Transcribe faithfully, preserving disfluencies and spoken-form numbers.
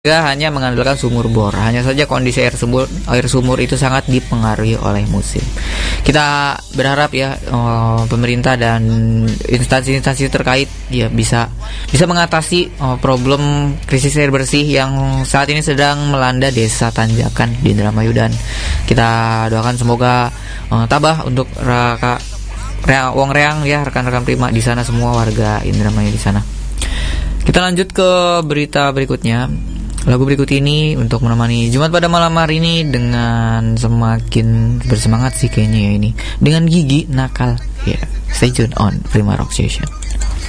hanya mengandalkan sumur bor. Hanya saja kondisi air sumur air sumur itu sangat dipengaruhi oleh musim. Kita berharap ya uh, pemerintah dan instansi-instansi terkait ya bisa bisa mengatasi uh, problem krisis air bersih yang saat ini sedang melanda Desa Tanjakan di Indramayu, dan kita doakan semoga uh, tabah untuk raka rea, wong reang ya, rekan-rekan prima di sana, semua warga Indramayu di sana. Kita lanjut ke berita berikutnya. Lagu berikut ini untuk menemani Jumat pada malam hari ini dengan semakin bersemangat sih kayaknya ya ini, dengan Gigi Nakal. Ya, yeah. Stay tune on Prima Rock Station.